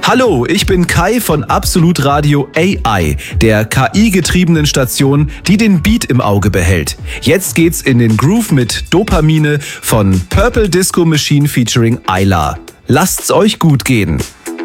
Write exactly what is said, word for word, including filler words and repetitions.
Hallo, ich bin Kai von Absolut Radio A I, der K I-getriebenen Station, die den Beat im Auge behält. Jetzt geht's in den Groove mit Dopamine von Purple Disco Machine featuring Ayla. Lasst's euch gut gehen.